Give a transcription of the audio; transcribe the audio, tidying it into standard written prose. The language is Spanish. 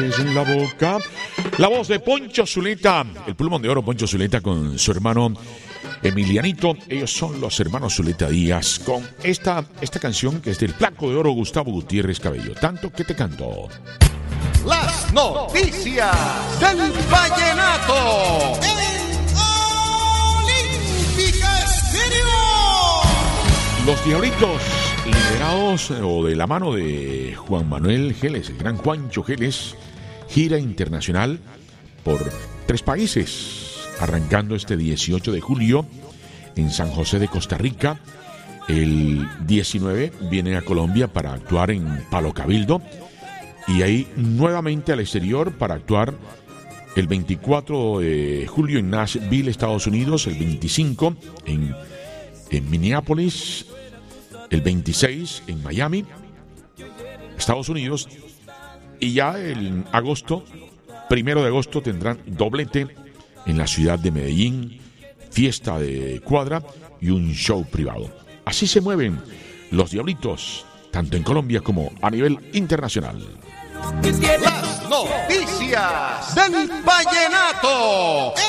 En la boca, la voz de Poncho Zuleta, el pulmón de oro Poncho Zuleta con su hermano Emilianito. Ellos son los hermanos Zuleta Díaz con esta canción que es del Flaco de Oro Gustavo Gutiérrez Cabello. Tanto que te canto. Las noticias del vallenato en Olímpica Estéreo. Los Diablitos, liderados o de la mano de Juan Manuel Geles, el gran Juancho Geles, gira internacional por 3 países, arrancando este 18 de julio en San José de Costa Rica. El 19 viene a Colombia para actuar en Palo Cabildo y ahí nuevamente al exterior para actuar el 24 de julio en Nashville, Estados Unidos, el 25 en Minneapolis, el 26 en Miami, Estados Unidos. Y ya en agosto, 1 de agosto, tendrán doblete en la ciudad de Medellín, fiesta de cuadra y un show privado. Así se mueven los Diablitos, tanto en Colombia como a nivel internacional. Las noticias del vallenato